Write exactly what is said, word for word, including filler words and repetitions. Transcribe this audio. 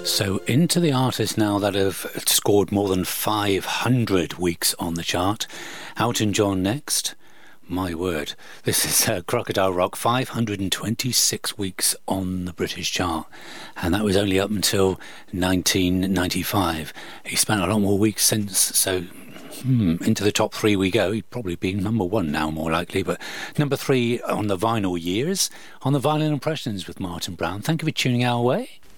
So into the artists now that have scored more than five hundred weeks on the chart. Elton John next. My word, this is uh, Crocodile Rock, five hundred twenty-six weeks on the British chart, and that was only up until nineteen ninety-five. He spent a lot more weeks since, so hmm, into the top three we go. He'd probably be number one now, more likely, but number three on the vinyl years, on the Vinyl Impressions with Martin Brown. Thank you for tuning our way.